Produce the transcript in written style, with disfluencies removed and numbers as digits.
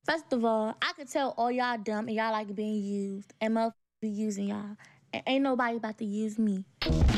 First of all, I could tell all y'all dumb and y'all like being used and motherfuckers be using y'all. And ain't nobody about to use me.